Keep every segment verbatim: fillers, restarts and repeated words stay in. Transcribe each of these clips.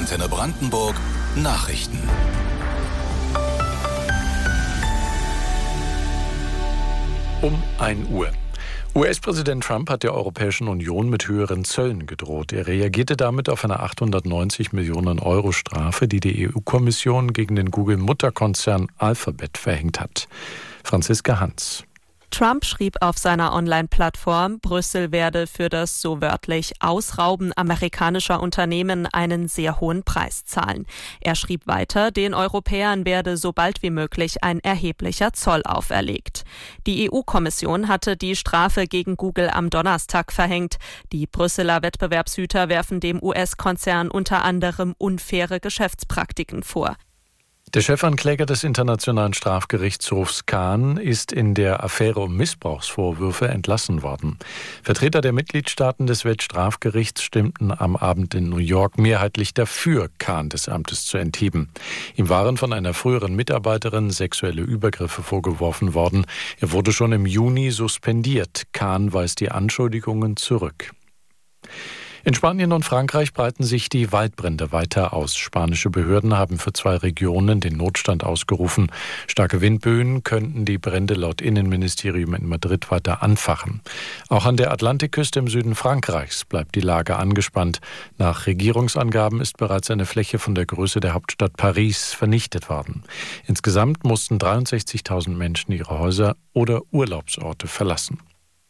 Antenne Brandenburg Nachrichten. Um ein Uhr. U S-Präsident Trump hat der Europäischen Union mit höheren Zöllen gedroht. Er reagierte damit auf eine achthundertneunzig Millionen Euro Strafe, die die E U-Kommission gegen den Google-Mutterkonzern Alphabet verhängt hat. Franziska Hans. Trump schrieb auf seiner Online-Plattform, Brüssel werde für das so wörtlich Ausrauben amerikanischer Unternehmen einen sehr hohen Preis zahlen. Er schrieb weiter, den Europäern werde so bald wie möglich ein erheblicher Zoll auferlegt. Die E U-Kommission hatte die Strafe gegen Google am Donnerstag verhängt. Die Brüsseler Wettbewerbshüter werfen dem U S-Konzern unter anderem unfaire Geschäftspraktiken vor. Der Chefankläger des Internationalen Strafgerichtshofs Khan ist in der Affäre um Missbrauchsvorwürfe entlassen worden. Vertreter der Mitgliedstaaten des Weltstrafgerichts stimmten am Abend in New York mehrheitlich dafür, Khan des Amtes zu entheben. Ihm waren von einer früheren Mitarbeiterin sexuelle Übergriffe vorgeworfen worden. Er wurde schon im Juni suspendiert. Khan weist die Anschuldigungen zurück. In Spanien und Frankreich breiten sich die Waldbrände weiter aus. Spanische Behörden haben für zwei Regionen den Notstand ausgerufen. Starke Windböen könnten die Brände laut Innenministerium in Madrid weiter anfachen. Auch an der Atlantikküste im Süden Frankreichs bleibt die Lage angespannt. Nach Regierungsangaben ist bereits eine Fläche von der Größe der Hauptstadt Paris vernichtet worden. Insgesamt mussten dreiundsechzigtausend Menschen ihre Häuser oder Urlaubsorte verlassen.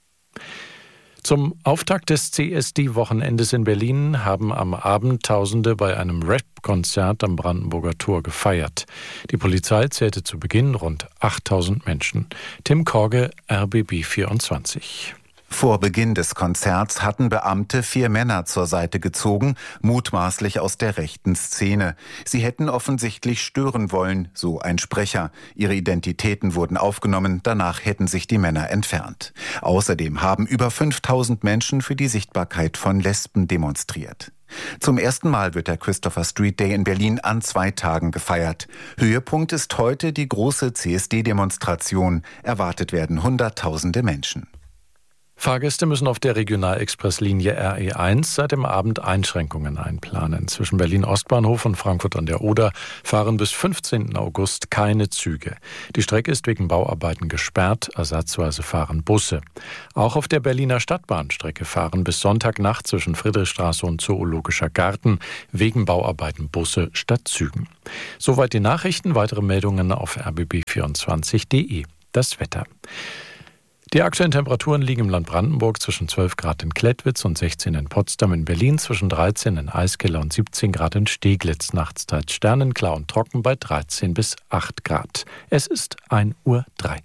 Zum Auftakt des C S D-Wochenendes in Berlin haben am Abend Tausende bei einem Rap-Konzert am Brandenburger Tor gefeiert. Die Polizei zählte zu Beginn rund achttausend Menschen. Tim Korge, R B B vierundzwanzig. Vor Beginn des Konzerts hatten Beamte vier Männer zur Seite gezogen, mutmaßlich aus der rechten Szene. Sie hätten offensichtlich stören wollen, so ein Sprecher. Ihre Identitäten wurden aufgenommen, danach hätten sich die Männer entfernt. Außerdem haben über fünftausend Menschen für die Sichtbarkeit von Lesben demonstriert. Zum ersten Mal wird der Christopher Street Day in Berlin an zwei Tagen gefeiert. Höhepunkt ist heute die große C S D-Demonstration. Erwartet werden Hunderttausende Menschen. Fahrgäste müssen auf der Regionalexpresslinie R E eins seit dem Abend Einschränkungen einplanen. Zwischen Berlin-Ostbahnhof und Frankfurt an der Oder fahren bis fünfzehnten August keine Züge. Die Strecke ist wegen Bauarbeiten gesperrt, ersatzweise fahren Busse. Auch auf der Berliner Stadtbahnstrecke fahren bis Sonntagnacht zwischen Friedrichstraße und Zoologischer Garten wegen Bauarbeiten Busse statt Zügen. Soweit die Nachrichten, weitere Meldungen auf r b b vierundzwanzig punkt d e. Das Wetter. Die aktuellen Temperaturen liegen im Land Brandenburg zwischen zwölf Grad in Klettwitz und sechzehn in Potsdam, in Berlin zwischen dreizehn in Eiskeller und siebzehn Grad in Steglitz, nachts teils sternenklar und trocken bei dreizehn bis acht Grad. Es ist ein Uhr drei.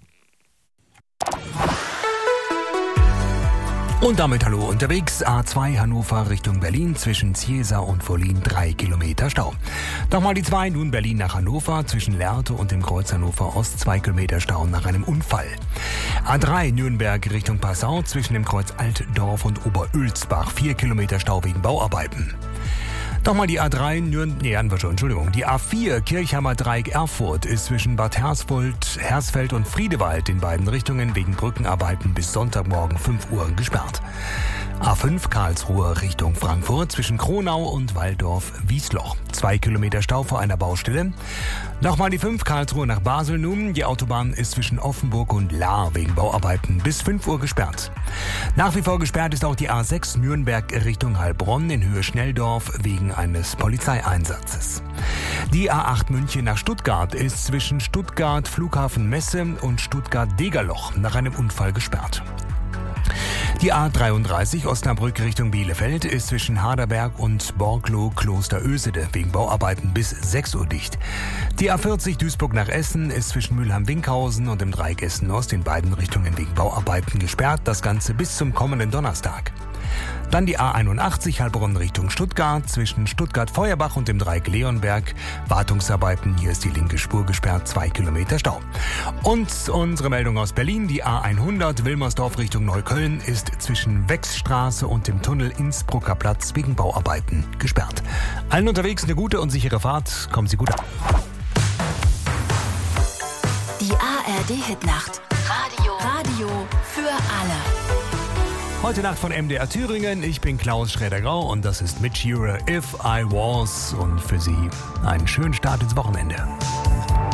Und damit hallo unterwegs, A zwei Hannover Richtung Berlin, zwischen Ziesa und Vollin drei Kilometer Stau. Nochmal die zwei, nun Berlin nach Hannover, zwischen Lehrte und dem Kreuz Hannover Ost zwei Kilometer Stau nach einem Unfall. A drei Nürnberg Richtung Passau, zwischen dem Kreuz Altdorf und Oberülsbach vier Kilometer Stau wegen Bauarbeiten. Nochmal die A drei Nürnberg, nee, Entschuldigung, die A vier Kirchheimer Dreieck Erfurt ist zwischen Bad Hersfeld, Hersfeld und Friedewald in beiden Richtungen wegen Brückenarbeiten bis Sonntagmorgen fünf Uhr gesperrt. A fünf Karlsruhe Richtung Frankfurt zwischen Kronau und Walldorf-Wiesloch. Zwei Kilometer Stau vor einer Baustelle. Nochmal die fünf Karlsruhe nach Basel nun. Die Autobahn ist zwischen Offenburg und Lahr wegen Bauarbeiten bis fünf Uhr gesperrt. Nach wie vor gesperrt ist auch die A sechs Nürnberg Richtung Heilbronn in Höhe Schnelldorf wegen eines Polizeieinsatzes. Die A acht München nach Stuttgart ist zwischen Stuttgart Flughafen Messe und Stuttgart Degerloch nach einem Unfall gesperrt. Die A dreiunddreißig Osnabrück Richtung Bielefeld ist zwischen Haderberg und Borglo Klosterösede wegen Bauarbeiten bis sechs Uhr dicht. Die A vierzig Duisburg nach Essen ist zwischen Mülheim-Winkhausen und dem Dreieck Essen-Ost in beiden Richtungen wegen Bauarbeiten gesperrt, das Ganze bis zum kommenden Donnerstag. Dann die A einundachtzig Heilbronn Richtung Stuttgart, zwischen Stuttgart-Feuerbach und dem Dreieck Leonberg. Wartungsarbeiten, hier ist die linke Spur gesperrt, zwei Kilometer Stau. Und unsere Meldung aus Berlin, die A hundert Wilmersdorf Richtung Neukölln ist zwischen Wechsstraße und dem Tunnel Innsbrucker Platz wegen Bauarbeiten gesperrt. Allen unterwegs eine gute und sichere Fahrt, kommen Sie gut an. Die A R D-Hitnacht. Radio. Radio für alle. Heute Nacht von M D R Thüringen. Ich bin Klaus Schräder-Grau und das ist Mitch Ure, If I Was. Und für Sie einen schönen Start ins Wochenende.